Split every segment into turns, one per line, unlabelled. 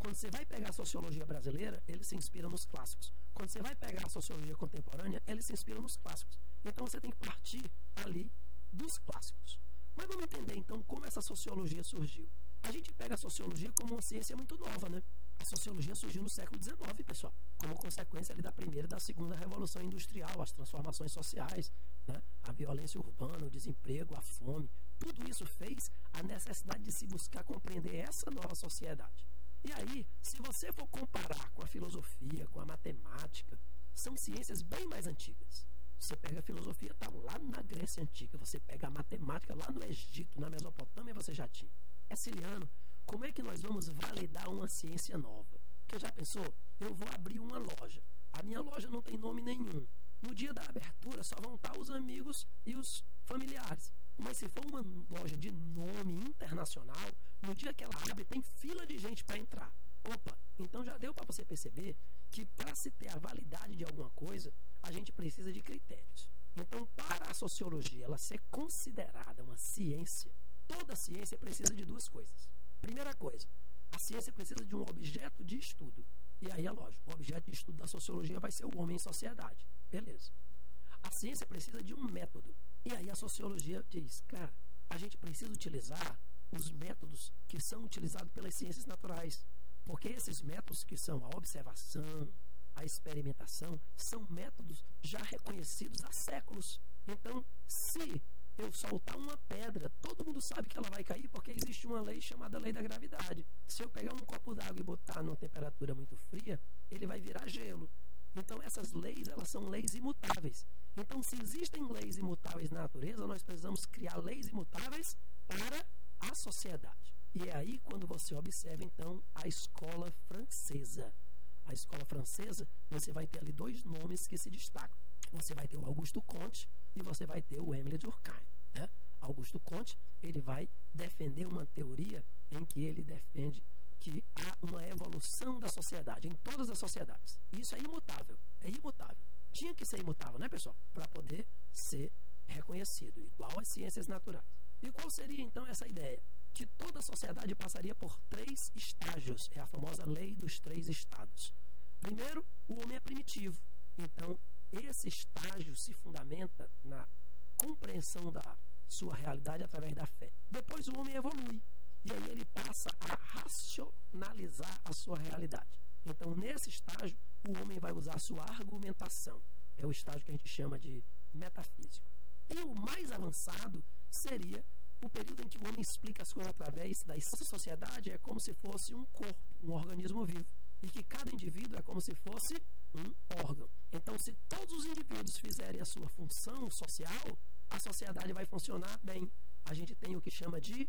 Quando você vai pegar a sociologia brasileira, ele se inspira nos clássicos. Quando você vai pegar a sociologia contemporânea, ele se inspira nos clássicos. Então você tem que partir ali dos clássicos. Mas vamos entender então como essa sociologia surgiu. A gente pega a sociologia como uma ciência muito nova, né? A sociologia surgiu no século XIX, pessoal, como consequência ali da primeira e da segunda revolução industrial, as transformações sociais, né? A violência urbana, o desemprego, a fome. Tudo isso fez a necessidade de se buscar compreender essa nova sociedade. E aí, se você for comparar com a filosofia, com a matemática, são ciências bem mais antigas. Você pega a filosofia, está lá na Grécia Antiga. Você pega a matemática lá no Egito, na Mesopotâmia, você já tinha. Ciliano, como é que nós vamos validar uma ciência nova? Porque já pensou? Eu vou abrir uma loja. A minha loja não tem nome nenhum. No dia da abertura só vão estar os amigos e os familiares. Mas se for uma loja de nome internacional, no dia que ela abre, tem fila de gente para entrar. Opa, então já deu para você perceber que para se ter a validade de alguma coisa, a gente precisa de critérios. Então, para a sociologia ela ser considerada uma ciência, toda ciência precisa de duas coisas. Primeira coisa, a ciência precisa de um objeto de estudo. E aí é lógico, o objeto de estudo da sociologia vai ser o homem em sociedade. Beleza. A ciência precisa de um método. E aí a sociologia diz, cara, a gente precisa utilizar os métodos que são utilizados pelas ciências naturais. Porque esses métodos que são a observação, a experimentação, são métodos já reconhecidos há séculos. Então, se eu soltar uma pedra, todo mundo sabe que ela vai cair porque existe uma lei chamada lei da gravidade. Se eu pegar um copo d'água e botar numa temperatura muito fria, ele vai virar gelo. Então essas leis, elas são leis imutáveis. Então se existem leis imutáveis na natureza, nós precisamos criar leis imutáveis para a sociedade. E é aí quando você observa então a escola francesa. A escola francesa, você vai ter ali dois nomes que se destacam. Você vai ter o Auguste Comte e você vai ter o Émile Durkheim, né? Auguste Comte, ele vai defender uma teoria em que ele defende que há uma evolução da sociedade, em todas as sociedades. Isso é imutável, é imutável. Tinha que ser imutável, né, pessoal? Para poder ser reconhecido, igual às ciências naturais. E qual seria, então, essa ideia? Que toda a sociedade passaria por 3 estágios. É a famosa lei dos 3 estados. Primeiro, o homem é primitivo. Então, esse estágio se fundamenta na compreensão da sua realidade através da fé. Depois o homem evolui. E aí ele passa a racionalizar a sua realidade. Então, nesse estágio, o homem vai usar a sua argumentação. É o estágio que a gente chama de metafísico. E o mais avançado seria o período em que o homem explica as coisas através da sociedade. É como se fosse um corpo, um organismo vivo. E que cada indivíduo é como se fosse um órgão. Então, se todos os indivíduos fizerem a sua função social, a sociedade vai funcionar bem. A gente tem o que chama de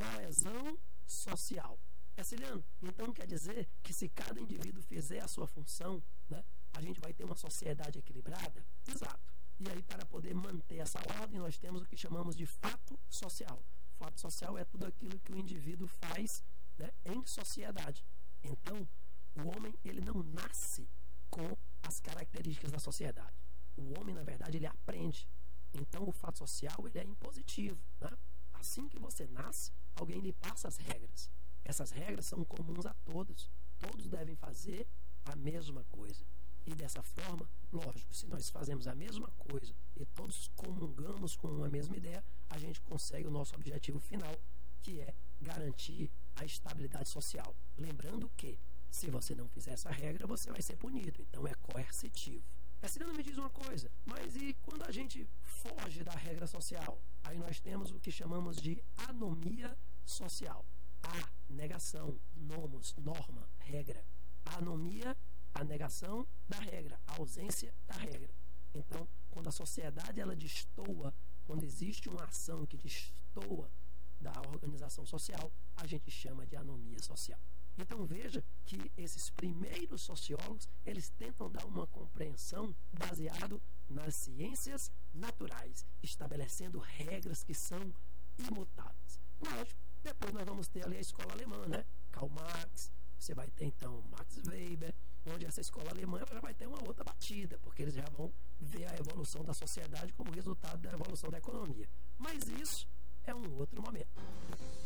coesão social. Ciliano, então quer dizer que se cada indivíduo fizer a sua função, né, a gente vai ter uma sociedade equilibrada? Exato. E aí, para poder manter essa ordem, nós temos o que chamamos de fato social. Fato social é tudo aquilo que o indivíduo faz, né, em sociedade. Então, o homem, ele não nasce com as características da sociedade. O homem, na verdade, ele aprende. Então, o fato social, ele é impositivo, né? Assim que você nasce, alguém lhe passa as regras. Essas regras são comuns a todos. Todos devem fazer a mesma coisa. E dessa forma, lógico, se nós fazemos a mesma coisa e todos comungamos com uma mesma ideia, a gente consegue o nosso objetivo final, que é garantir a estabilidade social. Lembrando que, se você não fizer essa regra, você vai ser punido. Então, é coercitivo. Ciliano, me diz uma coisa, mas e quando a gente foge da regra social? Aí nós temos o que chamamos de anomia social. A, negação, nomos, norma, regra. A anomia, a negação da regra, a ausência da regra. Então, quando a sociedade ela destoa, quando existe uma ação que destoa da organização social, a gente chama de anomia social. Então veja que esses primeiros sociólogos, eles tentam dar uma compreensão baseado nas ciências naturais, estabelecendo regras que são imutáveis. Lógico, depois nós vamos ter ali a escola alemã, né? Karl Marx, você vai ter então Max Weber, onde essa escola alemã já vai ter uma outra batida, porque eles já vão ver a evolução da sociedade como resultado da evolução da economia. Mas isso é um outro momento.